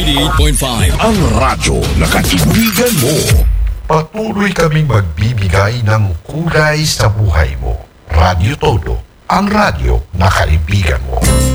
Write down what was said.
98.5 ang radyo na kaibigan mo. Patuloy kaming magbibigay ng kulay sa buhay mo. Radyo Todo, ang radyo na kaibigan mo.